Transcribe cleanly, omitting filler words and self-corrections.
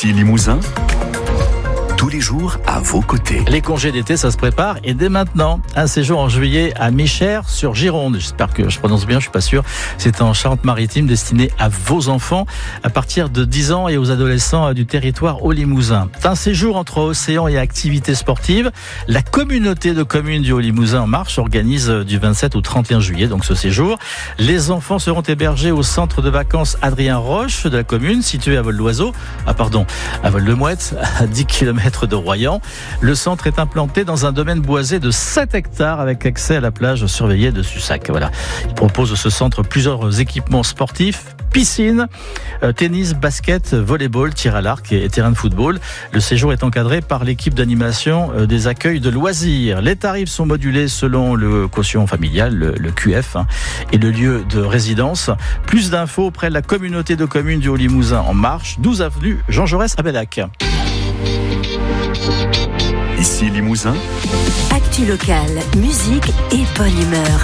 Ici Limousin, tous les jours à vos côtés. Les congés d'été, ça se prépare et dès maintenant, un séjour en juillet à Michères sur Gironde. J'espère que je prononce bien, je suis pas sûr. C'est en Charente-Maritime, destiné à vos enfants à partir de 10 ans et aux adolescents du territoire Haut-Limousin. C'est un séjour entre océan et activités sportives. La communauté de communes du Haut-Limousin en marche organise du 27 au 31 juillet, donc ce séjour. Les enfants seront hébergés au centre de vacances Adrien Roche de la commune, situé à à Vol-de-Mouette, à 10 km de Royan. Le centre est implanté dans un domaine boisé de 7 hectares avec accès à la plage surveillée de Sussac. Voilà. Il propose de ce centre plusieurs équipements sportifs, piscine, tennis, basket, volleyball, tir à l'arc et terrain de football. Le séjour est encadré par l'équipe d'animation des accueils de loisirs. Les tarifs sont modulés selon le quotient familial, le QF, et le lieu de résidence. Plus d'infos auprès de la communauté de communes du Haut-Limousin en marche, 12 avenue Jean Jaurès à Bellac. Ici Limousin, Actu locale, musique et bonne humeur.